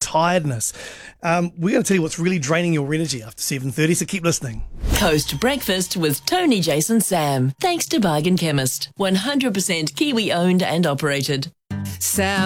tiredness. We're going to tell you what's really draining your energy after 7:30, so keep listening. Coast Breakfast with Tony, Jason, Sam. Thanks to Bargain Chemist. 100% Kiwi owned and operated. Sam.